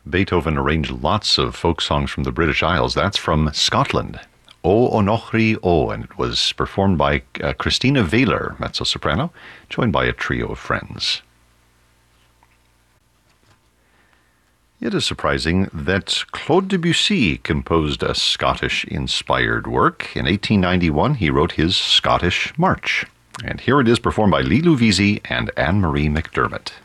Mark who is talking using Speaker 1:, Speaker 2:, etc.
Speaker 1: Beethoven arranged lots of folk songs from the British Isles. That's from Scotland. O Onochri O, and it was performed by Christina Wheeler, mezzo-soprano, joined by a trio of friends. It is surprising that Claude Debussy composed a Scottish-inspired work. In 1891, he wrote his Scottish March. And here it is performed by Lee Louvisi and Anne-Marie McDermott.